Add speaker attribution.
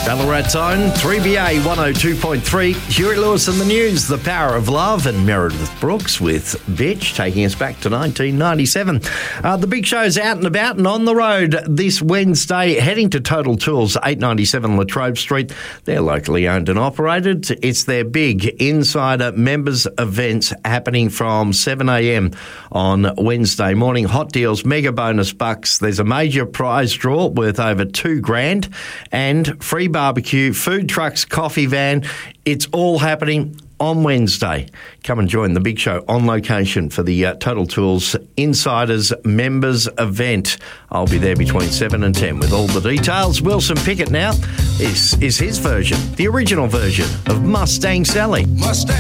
Speaker 1: Ballarat's own 3BA 102.3. Huey Lewis and the News, The Power of Love, and Meredith Brooks with Bitch, taking us back to 1997. The big show's out and about and on the road this Wednesday, heading to Total Tools, 897 La Trobe Street. They're locally owned and operated. It's their big insider members events happening from 7am on Wednesday morning. Hot deals, mega bonus bucks. There's a major prize draw worth over $2,000 and free barbecue, food trucks, coffee van. It's all happening on Wednesday. Come and join the big show on location for the Total Tools Insiders Members Event. I'll be there between 7 and 10 with all the details. Wilson Pickett now. This is his version, the original version of Mustang Sally. Mustang.